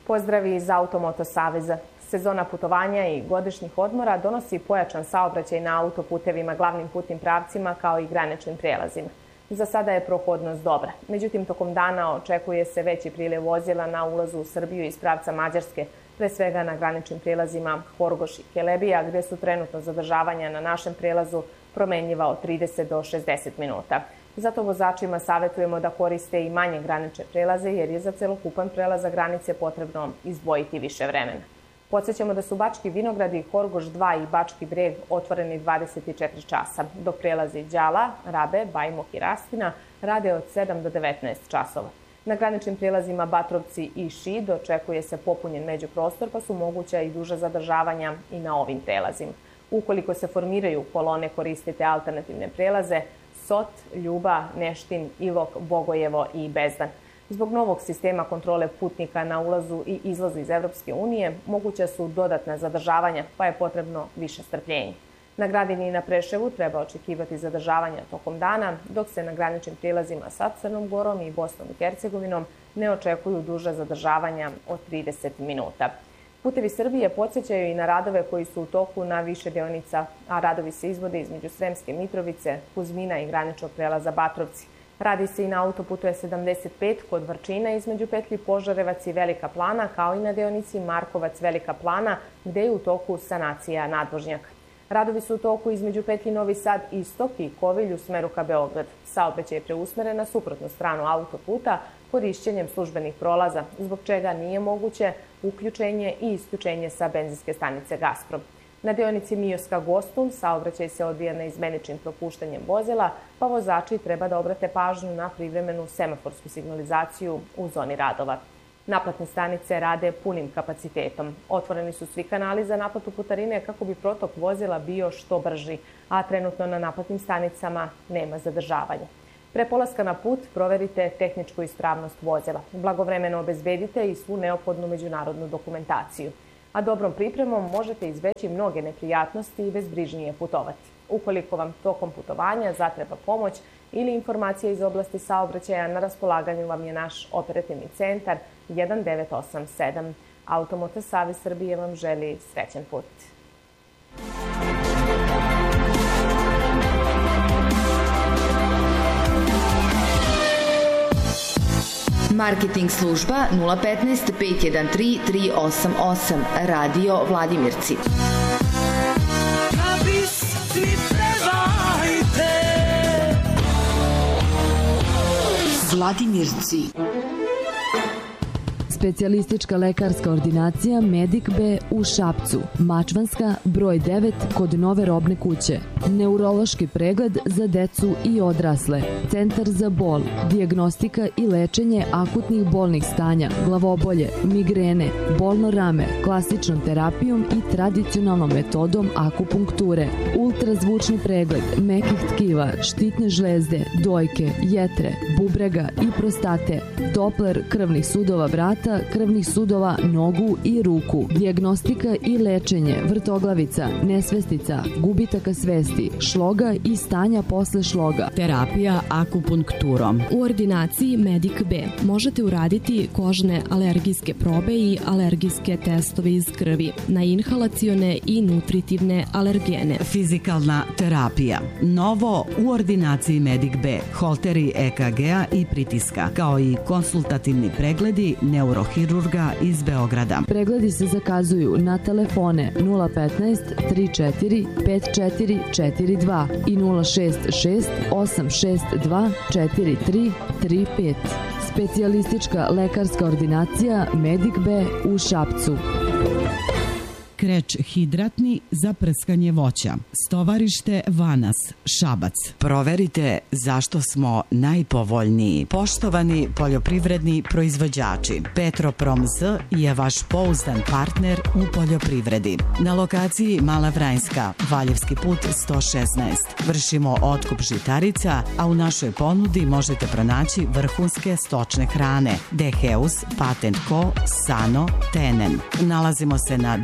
Pozdravi iz Automoto Saveza. Sezona putovanja i godišnjih odmora donosi pojačan saobraćaj na autoputevima, glavnim putnim pravcima kao i graničnim prijelazima. Za sada je prohodnost dobra. Međutim, tokom dana očekuje se veći priljev vozila na ulazu u Srbiju iz pravca Mađarske, pre svega na graničnim prijelazima Horgoš i Kelebija, gde su trenutno zadržavanja na našem prijelazu promenljiva od 30 do 60 minuta. Zato vozačima savjetujemo da koriste i manje granične prelaze, jer je za celokupan prelaz granice potrebno izdvojiti više vremena. Podsjećamo da su Bački Vinogradi, Horgoš 2 i Bački Breg otvoreni 24 časa, dok prelazi Đala, Rabe, Bajmok i Rastina rade od 7 do 19 časova. Na graničnim prijelazima Batrovci i Šid očekuje se popunjen međuprostor, pa su moguća i duža zadržavanja i na ovim prelazima. Ukoliko se formiraju kolone, koristite alternativne prelaze Sot, Ljuba, Neštin, Ilok, Bogojevo i Bezdan. Zbog novog sistema kontrole putnika na ulazu i izlazu iz Evropske unije moguća su dodatna zadržavanja, pa je potrebno više strpljenja. Na Gradini i na Preševu treba očekivati zadržavanja tokom dana, dok se na graničnim prijelazima sa Crnom Gorom i Bosnom i Hercegovinom ne očekuju duža zadržavanja od 30 minuta. Putevi Srbije podsjećaju i na radove koji su u toku na više deonica, a radovi se izvode između Sremske Mitrovice, Kuzmina i graničnog prelaza Batrovci. Radi se i na autoputu E75 kod Vrčina između petlji Požarevac i Velika Plana, kao i na deonici Markovac-Velika Plana, gde je u toku sanacija nadvožnjaka. Radovi su u toku između petlji Novi Sad Istok i Kovilj u smeru ka Beograd. Saobraćaj je preusmeren na suprotnu stranu autoputa korišćenjem službenih prolaza, zbog čega nije moguće uključenje i isključenje sa benzinske stanice Gazprom. Na deonici Mioska-Gostun saobraćaj se odvija neizmeničnim propuštanjem vozila, pa vozači treba da obrate pažnju na privremenu semaforsku signalizaciju u zoni radova. Naplatne stanice rade punim kapacitetom. Otvoreni su svi kanali za naplatu putarine kako bi protok vozila bio što brži, a trenutno na naplatnim stanicama nema zadržavanja. Pre polaska na put proverite tehničku ispravnost vozila. Blagovremeno obezbedite i svu neophodnu međunarodnu dokumentaciju. A dobrom pripremom možete izbeći mnoge neprijatnosti i bezbrižnije putovati. Ukoliko vam tokom putovanja zatreba pomoć ili informacije iz oblasti saobraćaja, na raspolaganju vam je naš operativni centar 1987. Automoto Savez Srbije vam želi srećan put. Marketing služba 015 513 388, Radio Vladimirci. Vladimirci. Specijalistička lekarska ordinacija Medic B u Šapcu, Mačvanska, broj 9, kod Nove robne kuće. Neurološki pregled za decu i odrasle. Centar za bol, dijagnostika i lečenje akutnih bolnih stanja, glavobolje, migrene, bolno rame, klasičnom terapijom i tradicionalnom metodom akupunkture. Ultrazvučni pregled mekih tkiva, štitne žlezde, dojke, jetre, bubrega i prostate. Dopler krvnih sudova vrata, krvnih sudova nogu i ruku. Dijagnostika i lečenje vrtoglavica, nesvestica, gubitaka svesti, šloga i stanja posle šloga. Terapija akupunkturom. U ordinaciji Medic B možete uraditi kožne alergijske probe i alergijske testove iz krvi na inhalacione i nutritivne alergene. Fizikalna terapija. Novo u ordinaciji Medic B. Holteri EKG-a i pritiska, kao i konsultativni pregledi neurohirurga iz Beograda. Pregledi se zakazuju na telefone 015 34 5442 i 066 862 4335. Specijalistička lekarska ordinacija Medic B u Šapcu. Kreč hidratni za prskanje voća. Stovarište Vanas, Šabac. Proverite zašto smo najpovoljniji. Poštovani poljoprivredni proizvođači, Petroprom Z je vaš pouzdan partner u poljoprivredi. Na lokaciji Mala Vranjska, Valjevski put 116. Vršimo otkup žitarica, a u našoj ponudi možete pronaći vrhunske stočne hrane. Deheus, Patent Co, Sano, Tenen. Nalazimo se na 9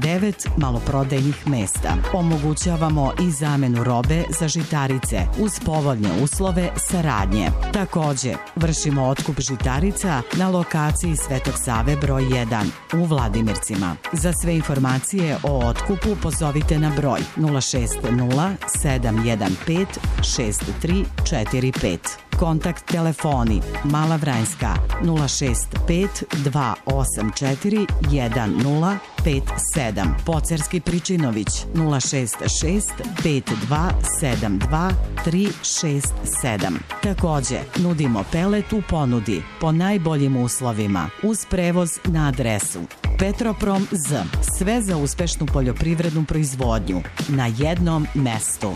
maloprodajnih mesta. Omogućavamo i zamenu robe za žitarice uz povoljne uslove saradnje. Takođe, vršimo otkup žitarica na lokaciji Svetog Save broj 1 u Vladimircima. Za sve informacije o otkupu pozovite na broj 060 715 6345. Kontakt telefoni Mala Vranjska 065 284 1057, Pocerski Pričinović 066 5272 367. Takođe, nudimo pelet u ponudi po najboljim uslovima uz prevoz na adresu Petroprom Z. Sve za uspešnu poljoprivrednu proizvodnju na jednom mestu.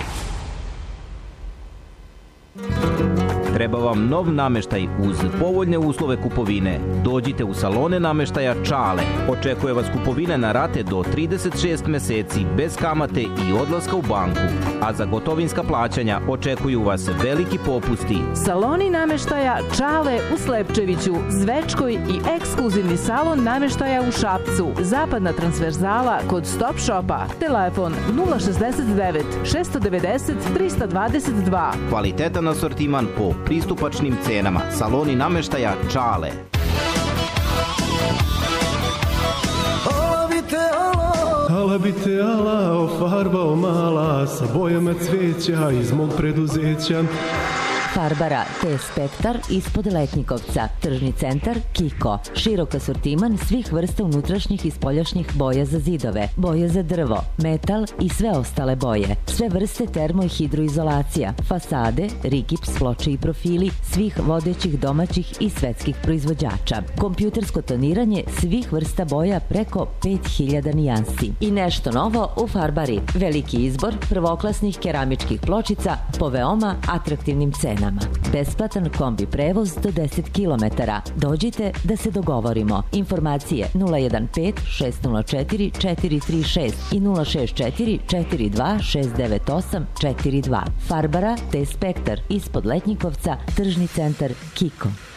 Treba vam nov nameštaj uz povoljne uslove kupovine. Dođite u salone nameštaja Čale. Očekuje vas kupovina na rate do 36 meseci bez kamate i odlaska u banku. A za gotovinska plaćanja očekuju vas veliki popusti. Saloni nameštaja Čale u Slepčeviću, Zvečkoj i ekskluzivni salon nameštaja u Šapcu. Zapadna transverzala kod Stop Shopa. Telefon 069 690 322. Kvalitetan asortiman po pristupačnim cenama. Saloni nameštaja Čale. Ala bi te ala ofarbao mala sa bojama cveća iz mog preduzeća. Farbara T Spektar ispod Letnjikovca, tržni centar Kiko, širok asortiman svih vrsta unutrašnjih i spoljašnjih boja za zidove, boje za drvo, metal i sve ostale boje, sve vrste termo i hidroizolacija, fasade, rigips, ploče i profili svih vodećih domaćih i svetskih proizvođača, kompjutersko toniranje svih vrsta boja preko 5000 nijansi. I nešto novo u Farbari, veliki izbor prvoklasnih keramičkih pločica po veoma atraktivnim cenama. Besplatan kombi prevoz do 10 km. Dođite da se dogovorimo. Informacije 015 604 436 i 064 42 698 42. Farbara T Spektar ispod Letnjikovca, tržni centar Kiko.